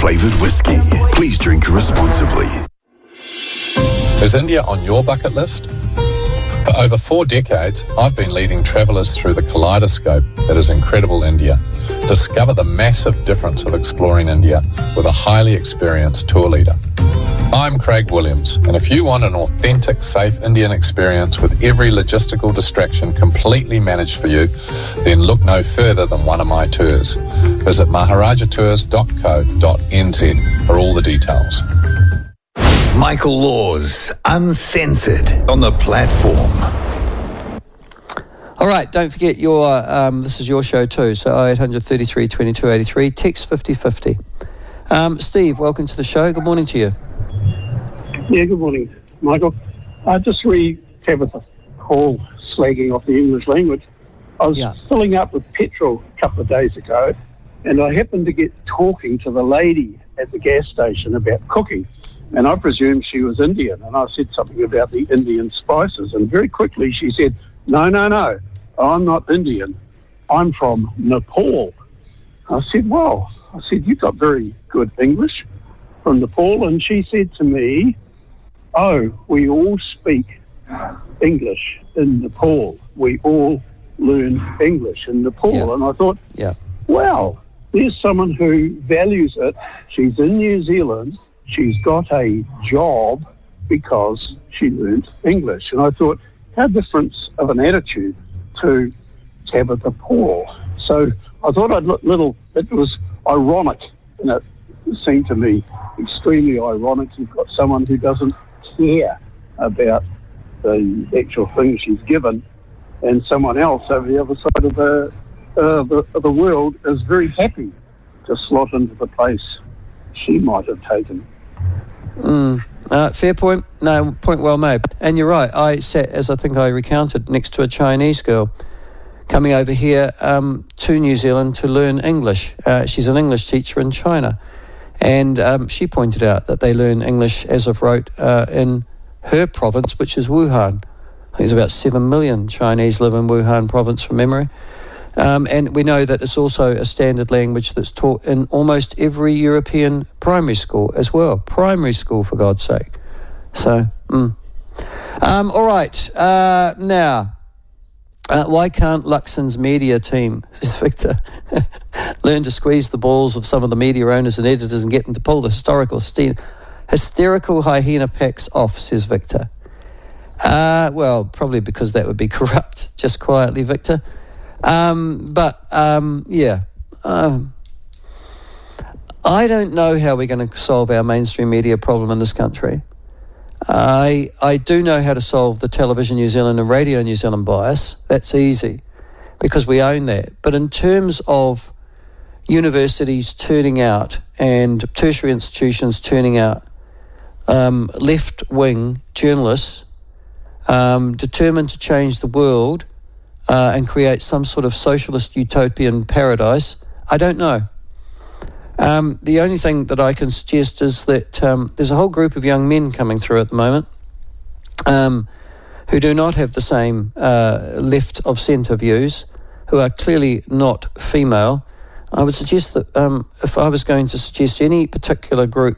flavoured whiskey. Please drink responsibly. Is India on your bucket list? For over 4 decades, I've been leading travellers through the kaleidoscope that is incredible India. Discover the massive difference of exploring India with a highly experienced tour leader. I'm Craig Williams, and if you want an authentic, safe Indian experience with every logistical distraction completely managed for you, then look no further than one of my tours. Visit maharajatours.co.nz for all the details. Michael Laws, Uncensored, on the platform. All right, don't forget this is your show too, so 0800 33 22 83, text 5050. Steve, welcome to the show. Good morning to you. Yeah, good morning, Michael. I just Tabitha Hall slagging off the English language. I was filling up with petrol a couple of days ago, and I happened to get talking to the lady at the gas station about cooking. And I presumed she was Indian, and I said something about the Indian spices. And very quickly she said, no, I'm not Indian. I'm from Nepal. I said, you've got very good English from Nepal. And she said to me, we all speak English in Nepal. We all learn English in Nepal. Yeah. And I thought, wow, there's someone who values it. She's in New Zealand. She's got a job because she learned English. And I thought, how different of an attitude to Tabitha Paul. So I thought it was ironic, and it seemed to me extremely ironic. You've got someone who doesn't care about the actual thing she's given, and someone else over the other side of the world is very happy to slot into the place she might have taken. Fair point. No, point well made. And you're right. I sat, as I think I recounted, next to a Chinese girl coming over here to New Zealand to learn English. She's an English teacher in China. And she pointed out that they learn English, as I've wrote, in her province, which is Wuhan. I think it's about 7 million Chinese live in Wuhan province from memory. And we know that it's also a standard language that's taught in almost every European primary school as well. Primary school, for God's sake. So, all right. Now, why can't Luxon's media team, says Victor, learn to squeeze the balls of some of the media owners and editors and get them to pull the hysterical hyena packs off, says Victor. Well, probably because that would be corrupt, just quietly, Victor. I don't know how we're going to solve our mainstream media problem in this country. I do know how to solve the Television New Zealand and Radio New Zealand bias. That's easy because we own that. But in terms of universities turning out and tertiary institutions turning out left-wing journalists determined to change the world and create some sort of socialist utopian paradise, I don't know. The only thing that I can suggest is that there's a whole group of young men coming through at the moment who do not have the same left-of-centre views, who are clearly not female. I would suggest that if I was going to suggest any particular group